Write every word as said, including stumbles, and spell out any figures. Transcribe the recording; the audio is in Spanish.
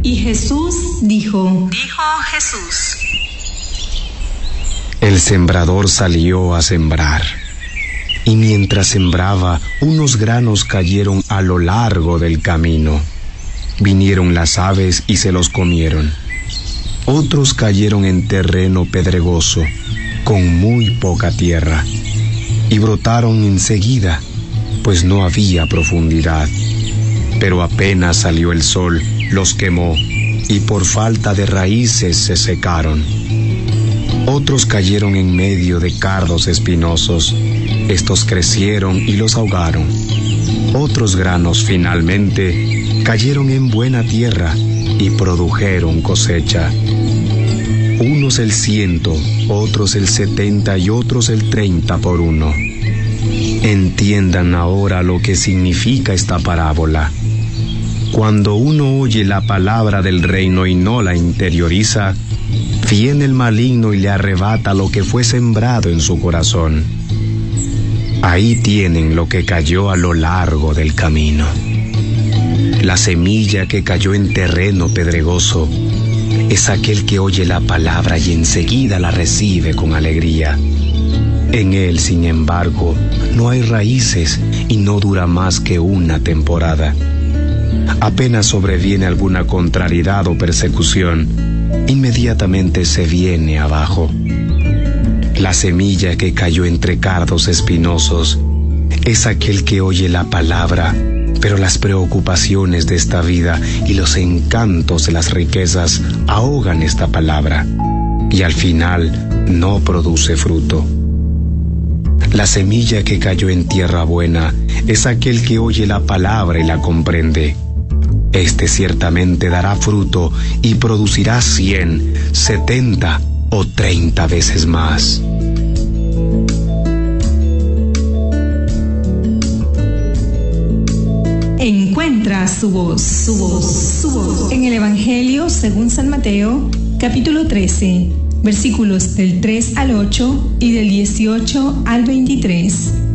Y Jesús dijo, dijo Jesús: El sembrador salió a sembrar, y mientras sembraba, unos granos cayeron a lo largo del camino. Vinieron las aves y se los comieron. Otros cayeron en terreno pedregoso, con muy poca tierra, y brotaron enseguida, pues no había profundidad. Pero apenas salió el sol, los quemó, y por falta de raíces se secaron. Otros cayeron en medio de cardos espinosos. Estos crecieron y los ahogaron. Otros granos, finalmente, cayeron en buena tierra y produjeron cosecha. Unos el ciento, otros el setenta y otros el treinta por uno. Entiendan ahora lo que significa esta parábola. Cuando uno oye la palabra del reino y no la interioriza, viene el maligno y le arrebata lo que fue sembrado en su corazón. Ahí tienen lo que cayó a lo largo del camino. La semilla que cayó en terreno pedregoso es aquel que oye la palabra y enseguida la recibe con alegría. En él, sin embargo, no hay raíces y no dura más que una temporada. Apenas sobreviene alguna contrariedad o persecución, inmediatamente se viene abajo. La semilla que cayó entre cardos espinosos es aquel que oye la palabra, pero las preocupaciones de esta vida y los encantos de las riquezas ahogan esta palabra, y al final no produce fruto. La semilla que cayó en tierra buena es aquel que oye la palabra y la comprende. Este ciertamente dará fruto y producirá cien, setenta o treinta veces más. Encuentra su voz, su voz, su voz. En el Evangelio según San Mateo, capítulo trece, versículos del tres al ocho y del dieciocho al veintitrés.